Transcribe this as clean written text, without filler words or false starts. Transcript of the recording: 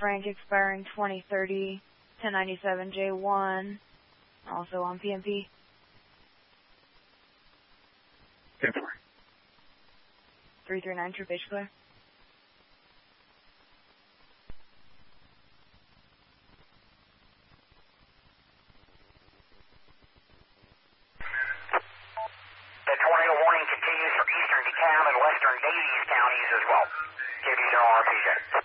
Frank expiring 2030, 1097J1, also on PMP. 10-4. 339, True Base Clear. The tornado warning continues for eastern DeKalb and western Davies counties as well. KV0 RPJ.